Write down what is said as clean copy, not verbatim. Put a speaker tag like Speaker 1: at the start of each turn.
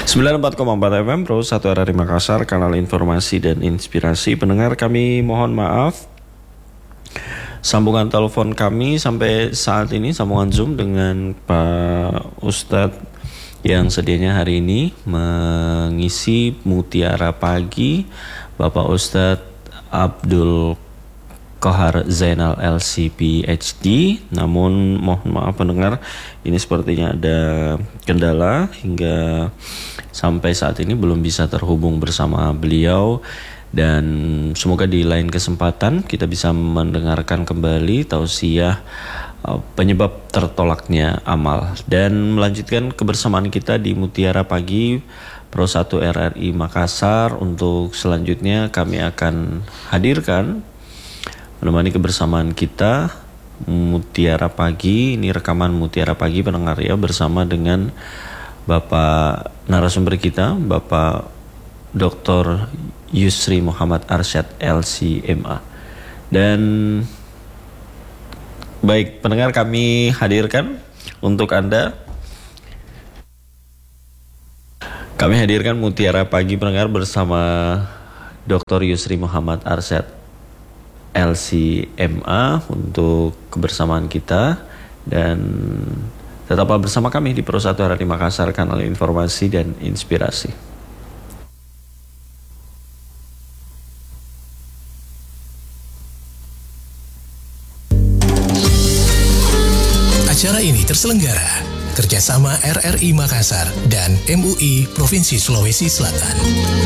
Speaker 1: 94,4 FM Pro 1 RRI Makassar, kanal informasi dan inspirasi. Pendengar, kami mohon maaf, sambungan telepon kami sampai saat ini, sambungan Zoom dengan Pak Ustadz yang sedianya hari ini mengisi Mutiara Pagi, Bapak Ustadz Abdul Qahar Zainal LC PhD. Namun mohon maaf pendengar, ini sepertinya ada kendala hingga sampai saat ini belum bisa terhubung bersama beliau. Dan semoga di lain kesempatan kita bisa mendengarkan kembali tausiah penyebab tertolaknya amal, dan melanjutkan kebersamaan kita di Mutiara Pagi Pro 1 RRI Makassar. Untuk selanjutnya kami akan hadirkan menemani kebersamaan kita Mutiara Pagi. Ini rekaman Mutiara Pagi pendengar ya, bersama dengan Bapak narasumber kita, Bapak Dr. Yusri Muhammad Arsyad LCMA. Dan baik pendengar, kami hadirkan untuk Anda, kami hadirkan Mutiara Pagi pendengar bersama Dr. Yusri Muhammad Arsyad LCMA untuk kebersamaan kita. Dan tetaplah bersama kami di Pro 1 RRI Makassar, kanal informasi dan inspirasi.
Speaker 2: Acara ini terselenggara kerjasama RRI Makassar dan MUI Provinsi Sulawesi Selatan.